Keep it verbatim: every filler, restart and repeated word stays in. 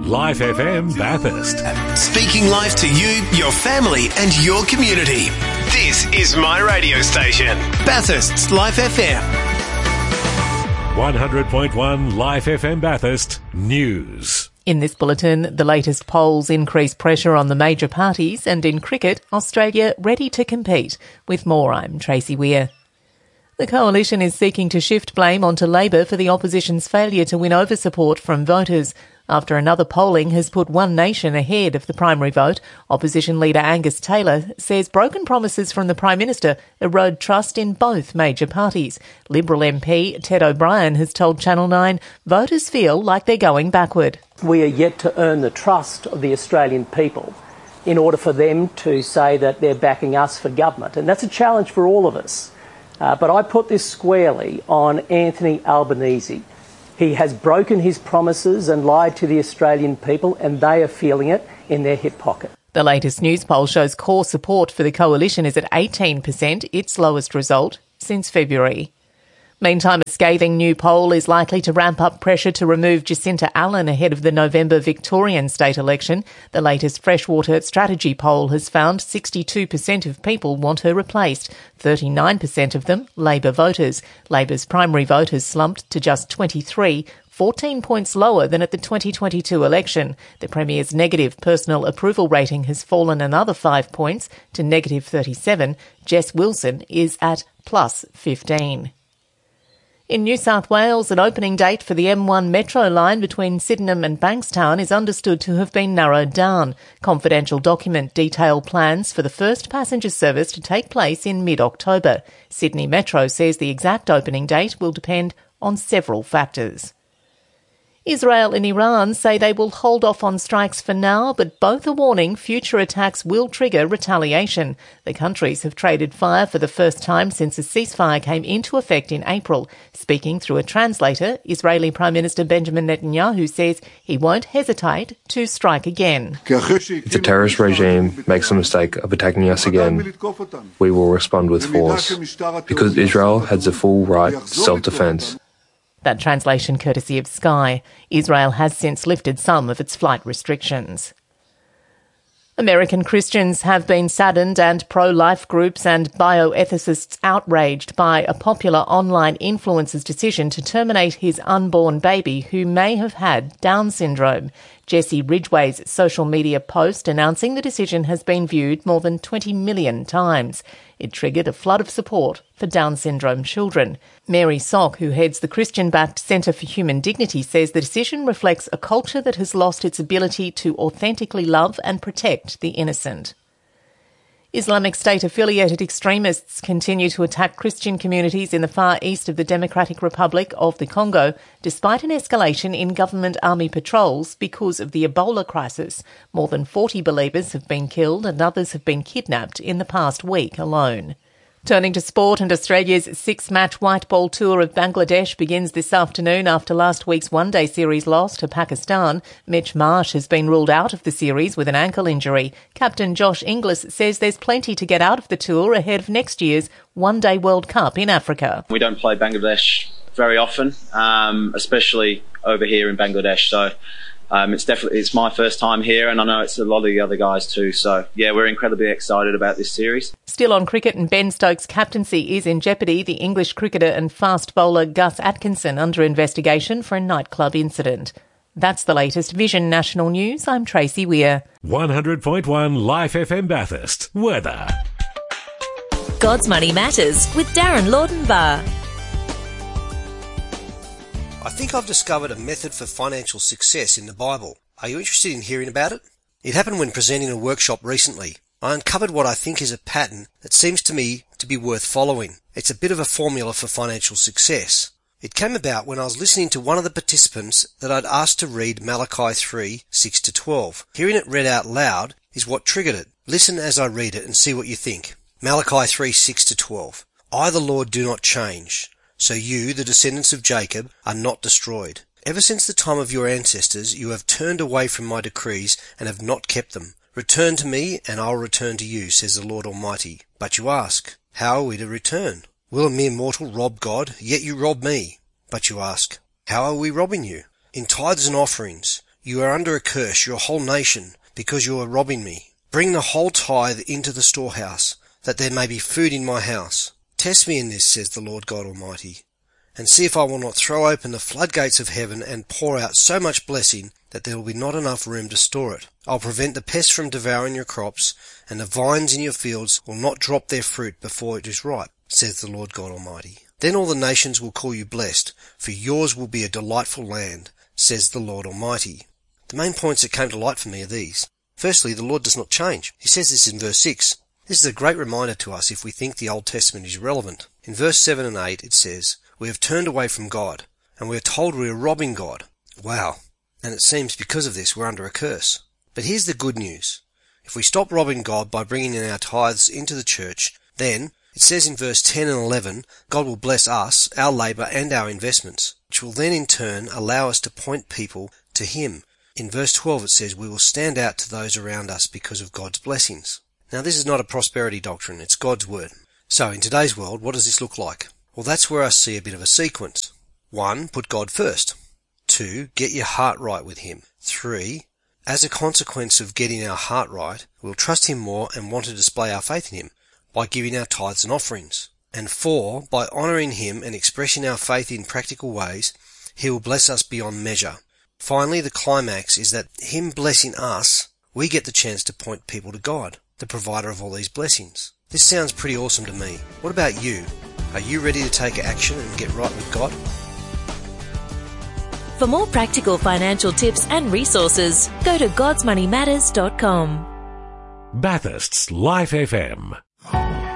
Life F M Bathurst. Speaking life to you, your family and your community. This is my radio station, Bathurst's Life F M. one hundred point one Life F M Bathurst News. In this bulletin, the latest polls increase pressure on the major parties, and in cricket, Australia ready to compete. With more, I'm Tracy Weir. The Coalition is seeking to shift blame onto Labor for the opposition's failure to win over support from voters. After another polling has put One Nation ahead of the primary vote, opposition leader Angus Taylor says broken promises from the Prime Minister erode trust in both major parties. Liberal M P Ted O'Brien has told Channel nine voters feel like they're going backward. We are yet to earn the trust of the Australian people in order for them to say that they're backing us for government. And that's a challenge for all of us. Uh, but I put this squarely on Anthony Albanese. He has broken his promises and lied to the Australian people, and they are feeling it in their hip pocket. The latest news poll shows core support for the Coalition is at eighteen percent, its lowest result since February. Meantime, a scathing new poll is likely to ramp up pressure to remove Jacinta Allen ahead of the November Victorian state election. The latest Freshwater Strategy poll has found sixty-two percent of people want her replaced, thirty-nine percent of them Labor voters. Labor's primary vote has slumped to just twenty-three, fourteen points lower than at the twenty twenty-two election. The Premier's negative personal approval rating has fallen another five points to negative thirty-seven. Jess Wilson is at plus fifteen. In New South Wales, an opening date for the M one Metro line between Sydenham and Bankstown is understood to have been narrowed down. Confidential document detail plans for the first passenger service to take place in mid-October. Sydney Metro says the exact opening date will depend on several factors. Israel and Iran say they will hold off on strikes for now, but both are warning future attacks will trigger retaliation. The countries have traded fire for the first time since a ceasefire came into effect in April. Speaking through a translator, Israeli Prime Minister Benjamin Netanyahu says he won't hesitate to strike again. If the terrorist regime makes the mistake of attacking us again, we will respond with force, because Israel has the full right to self-defense. That translation courtesy of Sky. Israel has since lifted some of its flight restrictions. American Christians have been saddened and pro-life groups and bioethicists outraged by a popular online influencer's decision to terminate his unborn baby who may have had Down syndrome. Jesse Ridgway's social media post announcing the decision has been viewed more than twenty million times. It triggered a flood of support for Down syndrome children. Mary Sock, who heads the Christian-backed Centre for Human Dignity, says the decision reflects a culture that has lost its ability to authentically love and protect the innocent. Islamic State-affiliated extremists continue to attack Christian communities in the far east of the Democratic Republic of the Congo, despite an escalation in government army patrols because of the Ebola crisis. More than forty believers have been killed and others have been kidnapped in the past week alone. Turning to sport, and Australia's six-match white ball tour of Bangladesh begins this afternoon after last week's one-day series loss to Pakistan. Mitch Marsh has been ruled out of the series with an ankle injury. Captain Josh Inglis says there's plenty to get out of the tour ahead of next year's one-day World Cup in Africa. We don't play Bangladesh very often, um, especially over here in Bangladesh, so Um, it's definitely, it's my first time here, and I know it's a lot of the other guys too. So, yeah, we're incredibly excited about this series. Still on cricket, and Ben Stokes' captaincy is in jeopardy. The English cricketer and fast bowler Gus Atkinson under investigation for a nightclub incident. That's the latest Vision National News. I'm Tracy Weir. one hundred point one Life F M Bathurst. Weather. God's Money Matters with Darren Laudenbar. I think I've discovered a method for financial success in the Bible. Are you interested in hearing about it? It happened when presenting a workshop recently. I uncovered what I think is a pattern that seems to me to be worth following. It's a bit of a formula for financial success. It came about when I was listening to one of the participants that I'd asked to read Malachi three, six to twelve. Hearing it read out loud is what triggered it. Listen as I read it and see what you think. Malachi three, six to twelve. I, the Lord, do not change. So you, the descendants of Jacob, are not destroyed. Ever since the time of your ancestors, you have turned away from my decrees and have not kept them. Return to me, and I will return to you, says the Lord Almighty. But you ask, how are we to return? Will a mere mortal rob God? Yet you rob me. But you ask, how are we robbing you? In tithes and offerings. You are under a curse, your whole nation, because you are robbing me. Bring the whole tithe into the storehouse, that there may be food in my house. Test me in this, says the Lord God Almighty, and see if I will not throw open the floodgates of heaven and pour out so much blessing that there will be not enough room to store it. I'll prevent the pests from devouring your crops, and the vines in your fields will not drop their fruit before it is ripe, says the Lord God Almighty. Then all the nations will call you blessed, for yours will be a delightful land, says the Lord Almighty. The main points that came to light for me are these. Firstly, the Lord does not change. He says this in verse six. This is a great reminder to us if we think the Old Testament is relevant. In verse seven and eight it says, "We have turned away from God, and we are told we are robbing God." Wow. And it seems because of this we're under a curse. But here's the good news. If we stop robbing God by bringing in our tithes into the church, then, it says in verse ten and eleven, God will bless us, our labour and our investments, which will then in turn allow us to point people to Him. In verse twelve it says, "We will stand out to those around us because of God's blessings." Now this is not a prosperity doctrine, it's God's word. So in today's world, what does this look like? Well, that's where I see a bit of a sequence. One, put God first. Two, get your heart right with Him. Three, as a consequence of getting our heart right, we'll trust Him more and want to display our faith in Him by giving our tithes and offerings. And four, by honouring Him and expressing our faith in practical ways, He will bless us beyond measure. Finally, the climax is that Him blessing us, we get the chance to point people to God, the provider of all these blessings. This sounds pretty awesome to me. What about you? Are you ready to take action and get right with God? For more practical financial tips and resources, go to gods money matters dot com. Bathurst's Life F M.